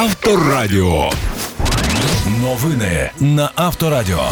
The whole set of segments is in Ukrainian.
Авторадіо. Новини на Авторадіо.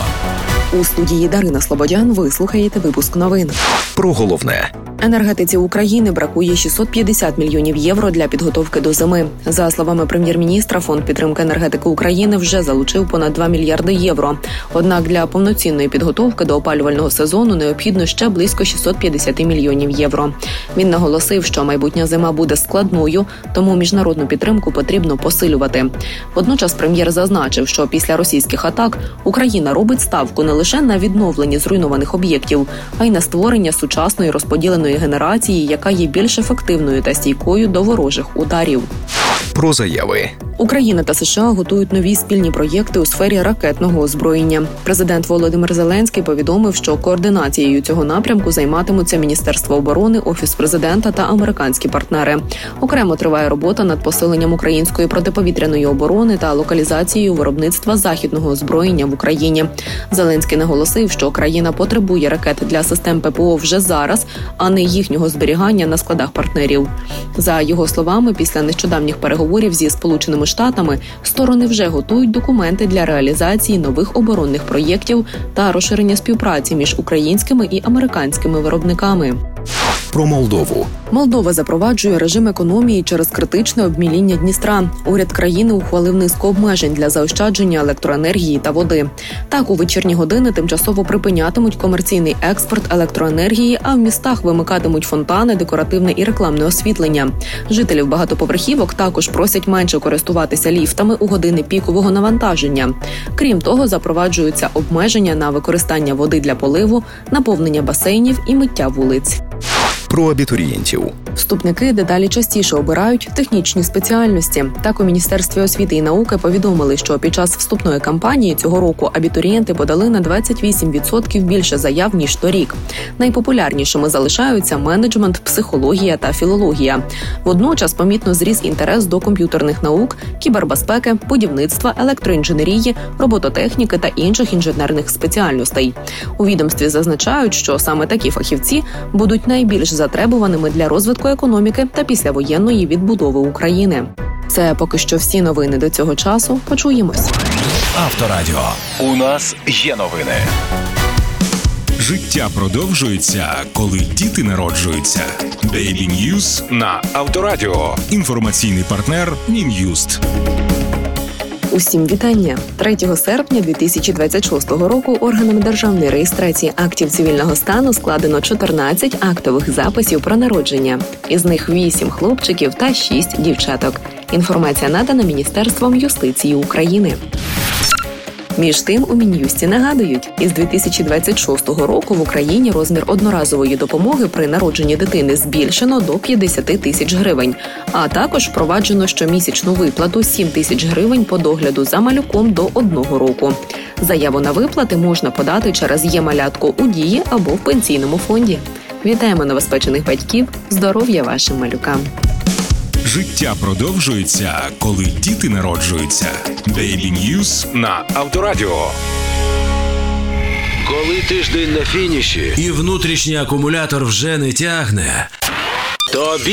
У студії Дарина Слободян ви слухаєте випуск новин. Про головне. Енергетиці України бракує 650 мільйонів євро для підготовки до зими. За словами прем'єр-міністра, Фонд підтримки енергетики України вже залучив понад 2 мільярди євро. Однак для повноцінної підготовки до опалювального сезону необхідно ще близько 650 мільйонів євро. Він наголосив, що майбутня зима буде складною, тому міжнародну підтримку потрібно посилювати. Водночас прем'єр зазначив, що після російських атак Україна робить ставку не лише на відновлення зруйнованих об'єктів, а й на створення сучасної розподіленої генерації, яка є більш ефективною та стійкою до ворожих ударів. Про заяви. Україна та США готують нові спільні проєкти у сфері ракетного озброєння. Президент Володимир Зеленський повідомив, що координацією цього напрямку займатимуться Міністерство оборони, Офіс президента та американські партнери. Окремо триває робота над посиленням української протиповітряної оборони та локалізацією виробництва західного озброєння в Україні. Зеленський наголосив, що країна потребує ракет для систем ППО вже зараз, а не їхнього зберігання на складах партнерів. За його словами, після нещодавніх переговорів зі Сполученими Штатами сторони вже готують документи для реалізації нових оборонних проєктів та розширення співпраці між українськими і американськими виробниками. Про Молдову. Молдова запроваджує режим економії через критичне обміління Дністра. Уряд країни ухвалив низку обмежень для заощадження електроенергії та води. Так, у вечірні години тимчасово припинятимуть комерційний експорт електроенергії, а в містах вимикатимуть фонтани, декоративне і рекламне освітлення. Жителів багатоповерхівок також просять менше користуватися ліфтами у години пікового навантаження. Крім того, запроваджуються обмеження на використання води для поливу, наповнення басейнів і миття вулиць. Про абітурієнтів. Вступники дедалі частіше обирають технічні спеціальності. Так, у Міністерстві освіти і науки повідомили, що під час вступної кампанії цього року абітурієнти подали на 28% більше заяв, ніж торік. Найпопулярнішими залишаються менеджмент, психологія та філологія. Водночас помітно зріс інтерес до комп'ютерних наук, кібербезпеки, будівництва, електроінженерії, робототехніки та інших інженерних спеціальностей. У відомстві зазначають, що саме такі фахівці будуть найбільш затребуваними для розвитку економіки та післявоєнної відбудови України. Це поки що всі новини до цього часу. Почуємось. Авторадіо. У нас є новини. Життя продовжується, коли діти народжуються. Daily News на Авторадіо. Інформаційний партнер Мін'юст. Усім вітання! 3 серпня 2026 року органами державної реєстрації актів цивільного стану складено 14 актових записів про народження. Із них 8 хлопчиків та 6 дівчаток. Інформація надана Міністерством юстиції України. Між тим, у Мін'юсті нагадують, із 2026 року в Україні розмір одноразової допомоги при народженні дитини збільшено до 50 тисяч гривень, а також впроваджено щомісячну виплату 7 тисяч гривень по догляду за малюком до 1 року. Заяву на виплати можна подати через «Є-малятко» у Дії або в пенсійному фонді. Вітаємо новоспечених батьків, здоров'я вашим малюкам! Життя продовжується, коли діти народжуються. Daily News на Авторадіо. Коли тиждень на фініші і внутрішній акумулятор вже не тягне, тобі